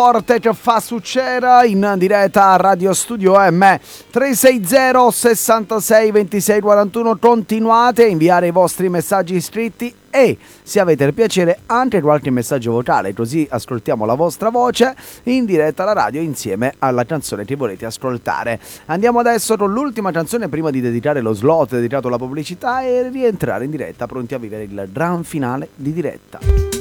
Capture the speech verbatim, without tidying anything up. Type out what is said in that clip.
Forte fa succera in diretta a Radio Studio M tre sei zero sessantasei ventisei quarantuno. Continuate a inviare i vostri messaggi scritti e, se avete il piacere, anche qualche messaggio vocale, così ascoltiamo la vostra voce in diretta alla radio insieme alla canzone che volete ascoltare. Andiamo adesso con l'ultima canzone prima di dedicare lo slot dedicato alla pubblicità e rientrare in diretta, pronti a vivere il gran finale di diretta.